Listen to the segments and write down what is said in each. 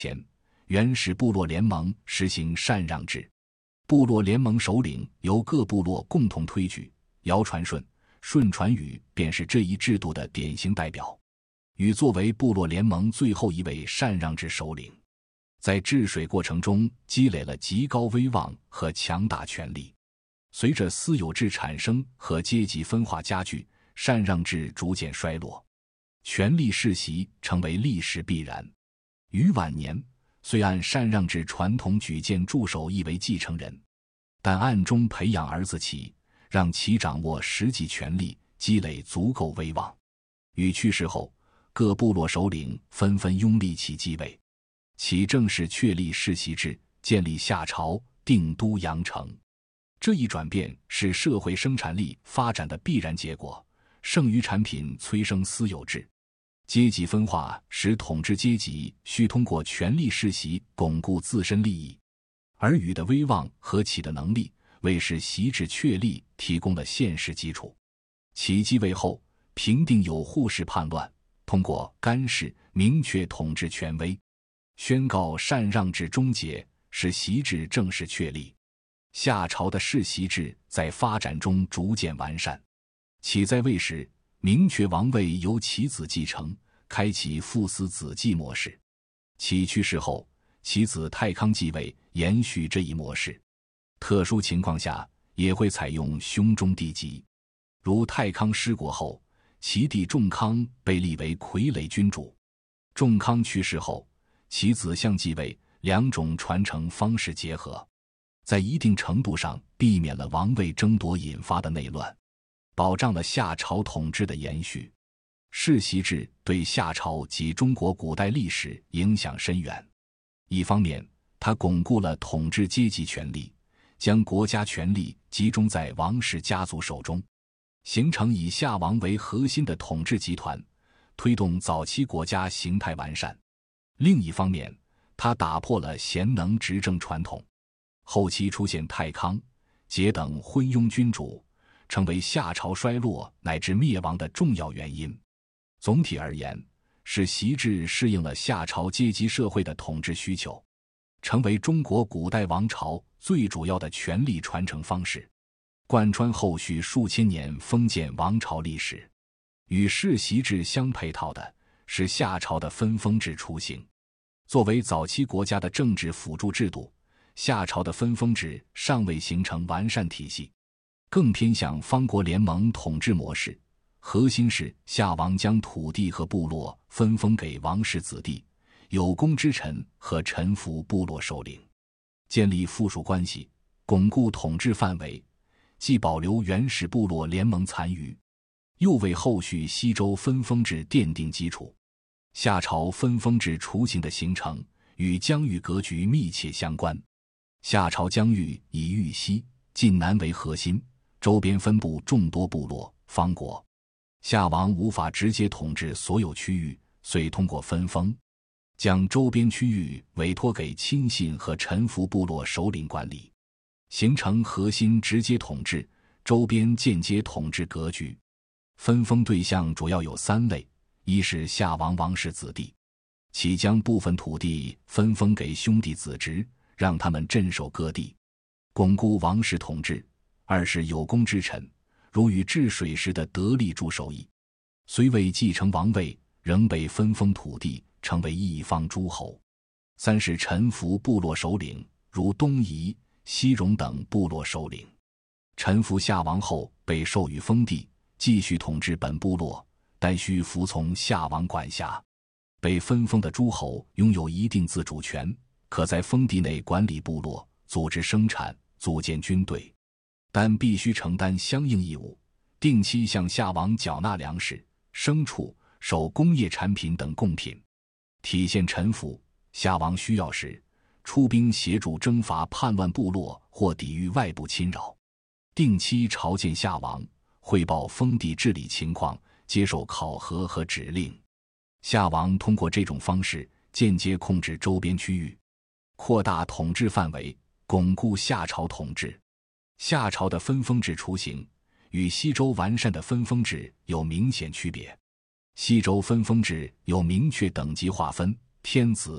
前，原始部落联盟实行禅让制，部落联盟首领由各部落共同推举，尧传舜，舜传禹，便是这一制度的典型代表。禹作为部落联盟最后一位禅让制首领，在治水过程中积累了极高威望和强大权力。随着私有制产生和阶级分化加剧，禅让制逐渐衰落，权力世袭成为历史必然。禹晚年虽按禅让制传统举荐助手一为继承人，但暗中培养儿子启，让其掌握实际权力，积累足够威望。禹去世后，各部落首领纷纷拥立启继位，启正式确立世袭制，建立夏朝，定都阳城。这一转变是社会生产力发展的必然结果，剩余产品催生私有制。阶级分化使统治阶级需通过权力世袭巩固自身利益，而禹的威望和启的能力为使袭制确立提供了现实基础。启继位后，平定有扈氏叛乱，通过干氏明确统治权威，宣告禅让制终结，使袭制正式确立。夏朝的世袭制在发展中逐渐完善。启在位时，明确王位由其子继承，开启父死子继模式。启去世后，其子太康继位，延续这一模式。特殊情况下也会采用兄终弟及，如太康失国后，其弟仲康被立为傀儡君主。仲康去世后，其子相继位，两种传承方式结合，在一定程度上避免了王位争夺引发的内乱，保障了夏朝统治的延续。世袭制对夏朝及中国古代历史影响深远。一方面，它巩固了统治阶级权力，将国家权力集中在王室家族手中，形成以夏王为核心的统治集团，推动早期国家形态完善。另一方面，它打破了贤能执政传统，后期出现太康、桀等昏庸君主，成为夏朝衰落乃至灭亡的重要原因。总体而言，世袭制适应了夏朝阶级社会的统治需求，成为中国古代王朝最主要的权力传承方式，贯穿后续数千年封建王朝历史。与世袭制相配套的是夏朝的分封制雏形。作为早期国家的政治辅助制度，夏朝的分封制尚未形成完善体系，更偏向方国联盟统治模式。核心是夏王将土地和部落分封给王室子弟、有功之臣和臣服部落首领，建立附属关系，巩固统治范围，既保留原始部落联盟残余，又为后续西周分封制奠定基础。夏朝分封制雏形的形成与疆域格局密切相关。夏朝疆域以豫西、晋南为核心，周边分布众多部落、方国。夏王无法直接统治所有区域，遂通过分封，将周边区域委托给亲信和臣服部落首领管理，形成核心直接统治、周边间接统治格局。分封对象主要有三类：一是夏王王室子弟，其将部分土地分封给兄弟子侄，让他们镇守各地，巩固王室统治；二是有功之臣，如禹治水时的得力助手矣，虽未继承王位，仍被分封土地，成为一方诸侯；三是臣服部落首领，如东夷、西戎等部落首领，臣服夏王后被授予封地，继续统治本部落，但需服从夏王管辖。被分封的诸侯拥有一定自主权，可在封地内管理部落，组织生产，组建军队，但必须承担相应义务，定期向夏王缴纳粮食、牲畜、手工业产品等贡品。体现臣服，夏王需要时出兵协助征伐叛乱部落或抵御外部侵扰，定期朝见夏王，汇报封地治理情况，接受考核和指令。夏王通过这种方式间接控制周边区域，扩大统治范围，巩固夏朝统治。夏朝的分封制雏形与西周完善的分封制有明显区别。西周分封制有明确等级划分，天子、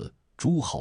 诸侯。